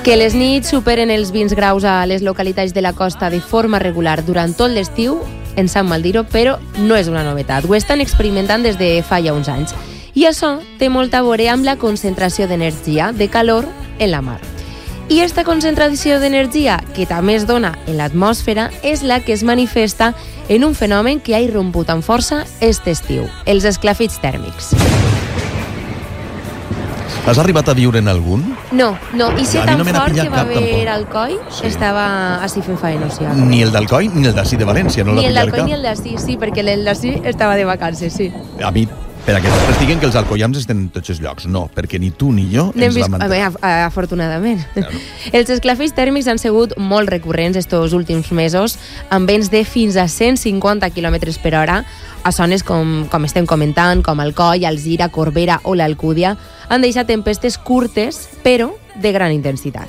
Que les nits superen els 20 graus a les localitats de la costa de forma regular durant tot l'estiu, ens sap mal dir-ho, però no és una novetat. Ho estan experimentant des de fa ja uns anys. I això té molt a veure amb la concentració d'energia, de calor, en la mar. I aquesta concentració d'energia, que també es dona en l'atmosfera, és la que es manifesta en un fenomen que ha irromput amb força aquest estiu, els esclafits tèrmics. Has arribat a viure en algun? No, i ser tan fort que va haver tampoc. Alcoi, Sí. estava així fent faena, o sigui. Ni el d'Alcoi ni el d'ací de València, no Ni la el pillar d'Alcoi cap. ni el d'ací, sí, perquè el d'ací estava de vacances, sí. A mi, per a que després diguen que els alcoiams estan en tots els llocs. No, perquè ni tu ni jo ens vam enterar. Afortunadament. Claro. Els esclafits tèrmics han sigut molt recurrents estos últims mesos, amb vents de fins a 150 km per hora, a zones com estem comentant, com Alcoi, Alzira, Corbera o l'Alcúdia, han deixat tempestes curtes, però de gran intensitat.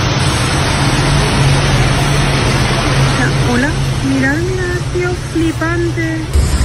Hola, mirad, tío, flipante.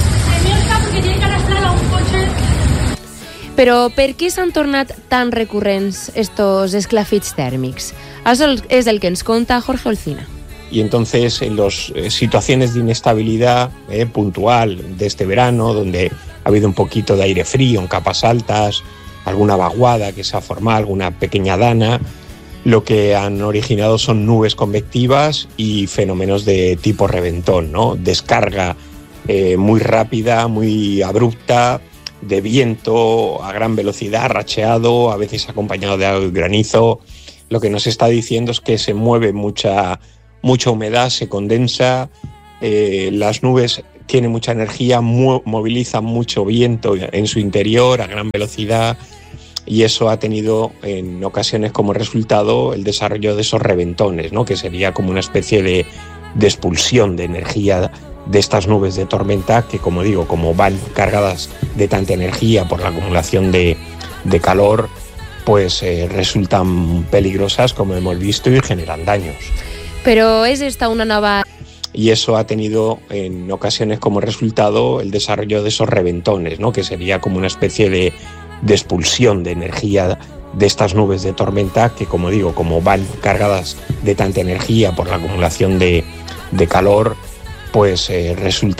Però per què s'han tornat tan recurrents estos esclafits tèrmics? Això és el que ens conta Jorge Olcina. Y entonces en las situaciones de inestabilidad puntual de este verano, donde ha habido un poquito de aire frío en capas altas, alguna vaguada que se ha formado, alguna pequeña dana, lo que han originado son nubes convectivas y fenómenos de tipo reventón, ¿no? Descarga muy rápida, muy abrupta, de viento a gran velocidad, racheado, a veces acompañado de granizo. Lo que nos está diciendo es que se mueve mucha humedad, se condensa, las nubes tienen mucha energía, movilizan mucho viento en su interior a gran velocidad, y eso ha tenido en ocasiones como resultado el desarrollo de esos reventones, ¿no? Que sería como una especie de expulsión de energía de estas nubes de tormenta que, como digo, como van cargadas de tanta energía por la acumulación de calor, pues resultan peligrosas, como hemos visto, y generan daños. Però és esta una nova... Y eso ha tenido en ocasiones como resultado el desarrollo de esos reventones, ¿no? Que sería como una especie de expulsión de energía de estas nubes de tormenta que, como digo, como van cargadas de tanta energía por la acumulación de calor, pues resulta